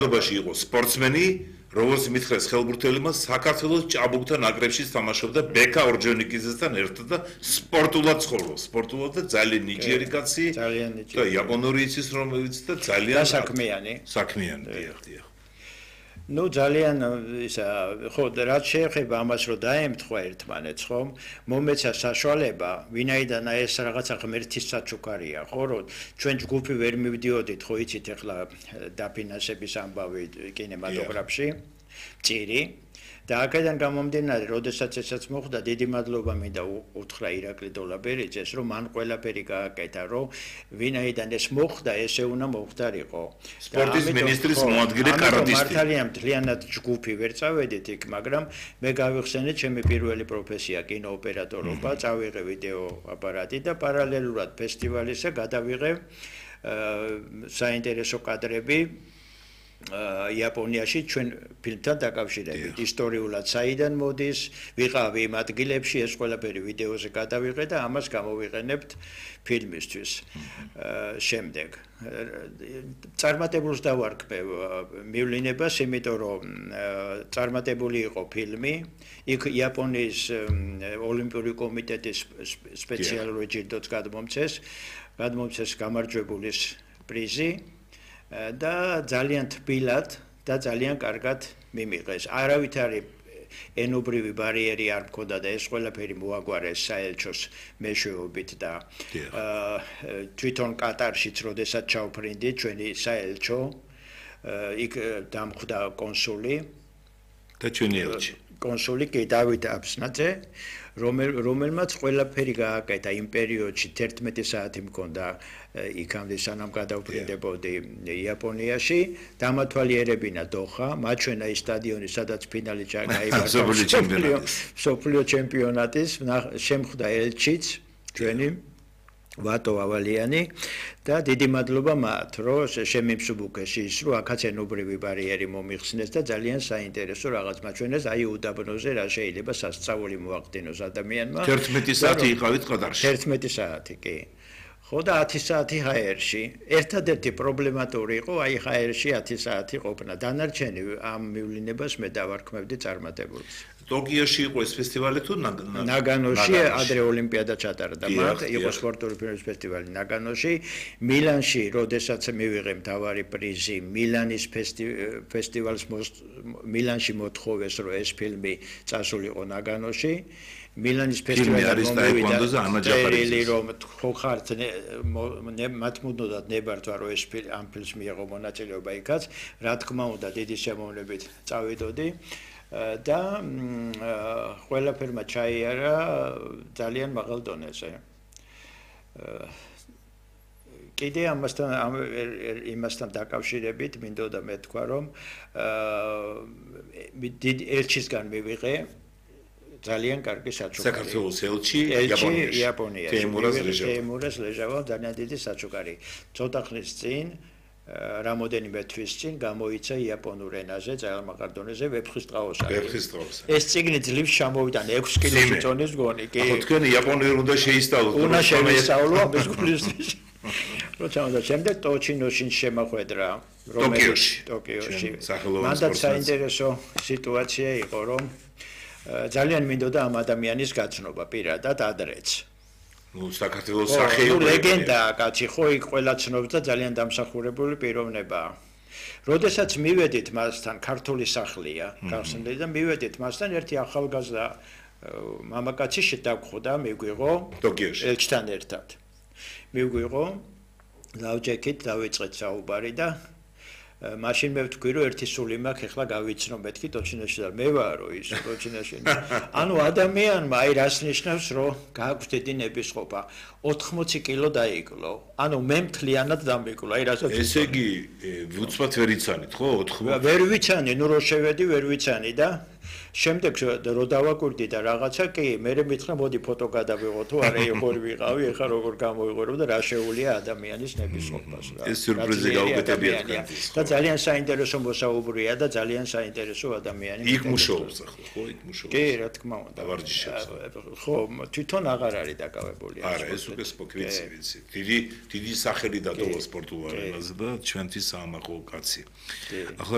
ნობაში იყო სპორტსმენი, როგორც მითხრეს ხელბურთელებმა, საქართველოს ჭაბუკთა ნაკრებში თამაშობდა ბეკა ორჯონიკიძესთან ერთად და სპორტულად ცხოვრობს. სპორტულად და ძალიან ნიჭიერი კაცი. ძალიან ნიჭიერი. და იაპონური იცის რომელიც და ძალიან საქმიანი. საქმიანი, დიახ. Ну, ძალიან ისა, ხო, რაც შეეხება ამას, რომ დაემთხვა ერთმანეთს, ხომ? მომეცა საშუალება, ვინაიდან ეს რაღაცა ღმერთის საჩუქარია, ხო, რომ ჩვენ ჯგუფი ვერ მივდიოდით, ხო, იცით ახლა დაფინანსების ამბავი კინემატოგრაფში, წირი. და აქედან გამომდინარე, როდესაც ესაც მოხდა, დიდი მადლობა მინდა უთხრა ირაკლი დოლაბერიძეს, რომ მან ყველაფერი გააკეთა, რომ ვინაიდან ეს მოხდა, ესე უნდა მოხდარიყო. სპორტის მინისტრის მოადგილე კარატისტი. მართალია მთლიანად ჯგუფი ვერ წავედით იქ, მაგრამ მე გავიხსენე ჩემი პირველი პროფესია კინოოპერატორობა, წავიღე ვიდეო აპარატი და პარალელურად ფესტივალისა გადავიღე საინტერესო კადრები იაპონიაში ჩვენ ფილმთან დაკავშირებით ისტორიულად საიდან მოდის, ვიყავი იმ ადგილებში, ეს ყველაფერი ვიდეოზე გადავიღე და ამას გამოვიყენებთ ფილმისთვის. შემდეგ წარმატებულს დავარქმევ მივლინებას, იმიტომ რომ წარმატებული იყო ფილმი, იქ იაპონიის ოლიმპიური კომიტეტის სპეციალური ჯილდოც გადმომცეს გამარჯვებულის პრიზი. და ძალიან თბილად და ძალიან კარგად მიმიღეს. არავითარი ენობრივი ბარიერი არ მქონდა და ეს ყველაფერი მოაგვარეს საელჩოს მეშვეობით და თვითონ კატარშიც, როდესაც ჩავფრინდით ჩვენი საელჩო, იქ დამხვდა კონსული და ჩვენი ელჩი. კონსული კი დავით აბსნაძე, რომელმაც ყველაფერი გააკეთა იმ პერიოდში 11 საათი მქონდა იქამდე სანამ გადავფრინდებოდი იაპონიაში, დამათვალიერებინა დოხა, მაჩვენა ის სტადიონი, სადაც ფინალი გაიმართა მსოფლიო ჩემპიონატის, შემხვდა ელჩიც ჩვენი ვატო ავალიანი და დიდი მადლობა მათ, რომ შემიმსუბუქეს ის, რომ აქაც ენობრივი ბარიერი მომიხსნეს და ძალიან საინტერესო რაღაც მაჩვენეს, აი უდაბნოზე რა შეიძლება სასწაული მოახდინოს ადამიანმა. 11 საათი იყავით ყატარში. 11 საათი, კი. ხო და 10 საათი ჰაერში. ერთადერთი პრობლემატური იყო აი ჰაერში 10 საათი ყოფნა. დანარჩენი ამ მივლინებას მე დავარქმევდი წარმატებულს. ტოკიოში იყო ეს ფესტივალი თუ ნაგანოში ადრე ოლიმპიადა ჩატარდა მათ, იყო სპორტული ფილმების ფესტივალი ნაგანოში, მილანში, როდესაც მივიღე მთავარი პრიზი, მილანის ფესტივალს მილანში მოთხოვეს, რომ ეს ფილმი წასულიყო ნაგანოში. მილანის ფესტივალი მომივიდა წერილი რომ ხო ხართ მათ მუდმივად ნებართვა რომ ეს ამ ფილმს მიიღო მონაწილეობა იქაც, რა თქმა უნდა დიდი შემოვნებით წავიდოდი და ყველაფერმა ჩაიარა ძალიან მაღალ დონეზე. კიდე იმასთან დაკავშირებით მინდოდა მეთქვა რომ ელჩისგან მივიღე ძალიან კარგი საჩუქარი. საქართველოს ელჩი იაპონიაში. თეიმურაზ ლეჟავა ძალიან დიდი საჩუქარი. ცოტა ხნის წინ რამოდენიმე თვის წინ გამოიცა იაპონურ ენაზე, ძალმაყარ დონეზე ვეფხისტყაოსანი. ეს წიგნი ძლივს ჩამოვიდა 6 კილოში წონის გონი, კი. ხო, თქვენ იაპონური უნდა შეისწავლოთ. უნდა შეისწავლო ამის გულისთვის. როცა შემდეგ ტოჩინოში შემოხვედრა ტოკიოში. მანდაც საინტერესო სიტუაცია იყო, რომ ძალიან მინდოდა ამ ადამიანის გაცნობა პირადად ადრეც. ნუ საქართველოს სახე იყო ლეგენდაა კაცი, ხო იქ ყველა ცნობს და ძალიან დამსახურებული პიროვნებაა. როდესაც მივედით მასთან, ქართული სახლია, გახსნილი და მივედით მასთან ერთი ახალგაზრდა მამაკაცი შედაგხვდა, მიგვიღო ტოკიოში ელჩთან ერთად. მიგვიღო ლავჯექით დავიწყეთ საუბარი და მაშინ მე ვთქვი რომ ერთი სული მაქვს, ეხლა გავიცნო მეთქი ტოჩინოში და მე ვარო ის ტოჩინოში. ანუ ადამიანმა აი რას ნიშნავს რომ გააქვს დიდი ნებისყოფა. 80 კილო დაიკლო. ანუ მე მთლიანად დამიკლო. აი რასაც ესე იგი უცბად ვერ იცანით ხო 80? ვერ ვიცანი, ნუ რო შევედი ვერ ვიცანი და შემდეგ რო დავაკვირდი და რაღაცა კი მე მითხრა მოდი ფოტო გადავიღო თუ არა როგორ ვიყავი ეხლა როგორ გამოვიყურებ და რა შეუულია ადამიანის ნებისყოფას რა. ეს სიურპრიზი გაუკეთებიათ განდის. და ძალიან საინტერესო მოსაუბრია და ძალიან საინტერესო ადამიანი. იქ მუშაობს ახლა ხო იქ მუშაობს. კი რა თქმა უნდა. ვარჯიშობს. ხო თვითონ აღარ არის დაკავებული. არა ეს უკვე ვიცი. დიდი სახელი დატოვა სპორტულ არენაზე და ჩვენთვის საამაყო კაცი. ახლა